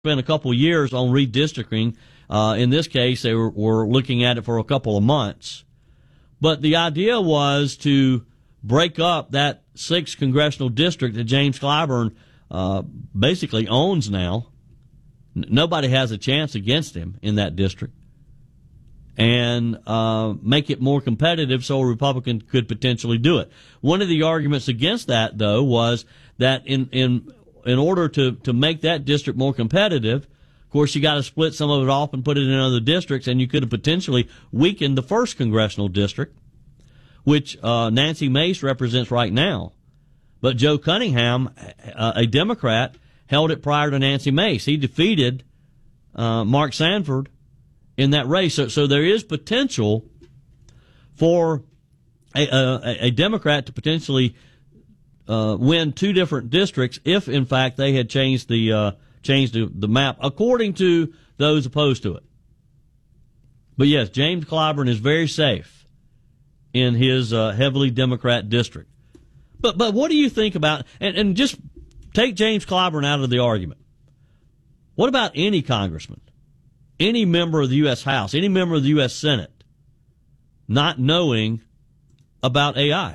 spent a couple of years on redistricting. In this case, they were looking at it for a couple of months. But the idea was to break up that 6th congressional district that James Clyburn basically owns now. Nobody has a chance against him in that district. And make it more competitive so a Republican could potentially do it. One of the arguments against that, though, was that in order to make that district more competitive, of course, you got to split some of it off and put it in other districts, and you could have potentially weakened the 1st congressional district, which Nancy Mace represents right now. But Joe Cunningham, a Democrat, held it prior to Nancy Mace. He defeated Mark Sanford in that race. So there is potential for a Democrat to potentially win 2 different districts if, in fact, they had changed the map according to those opposed to it. But yes, James Clyburn is very safe in his heavily Democrat district. But what do you think about, and just take James Clyburn out of the argument. What about any congressman, any member of the U.S. House, any member of the U.S. Senate not knowing about AI?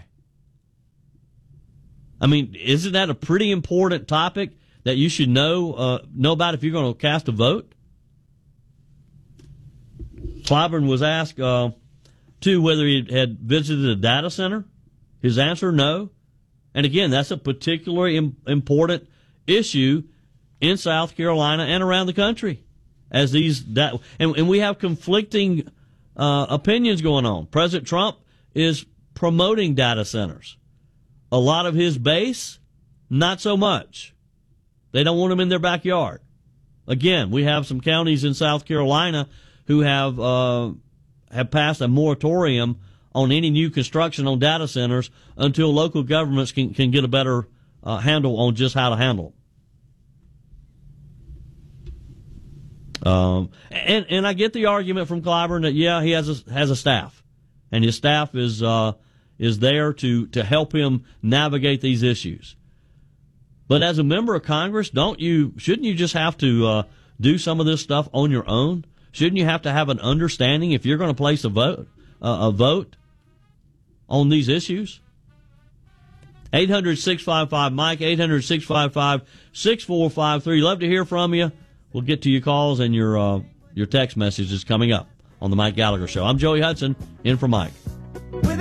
I mean, isn't that a pretty important topic that you should know about if you're going to cast a vote? Clyburn was asked, too, whether he had visited a data center. His answer, no. And again, that's a particularly important issue in South Carolina and around the country. As and we have conflicting opinions going on. President Trump is promoting data centers. A lot of his base, not so much. They don't want them in their backyard. Again, we have some counties in South Carolina who have passed a moratorium on any new construction on data centers until local governments can get a better handle on just how to handle them. And I get the argument from Clyburn that, yeah, he has a staff, and his staff is there to help him navigate these issues. But as a member of Congress, shouldn't you just have to do some of this stuff on your own? Shouldn't you have to have an understanding if you're going to place a vote on these issues? 800-655-MIKE, 800-655-6453. Love to hear from you. We'll get to your calls and your text messages coming up on the Mike Gallagher Show. I'm Joey Hudson, in for Mike.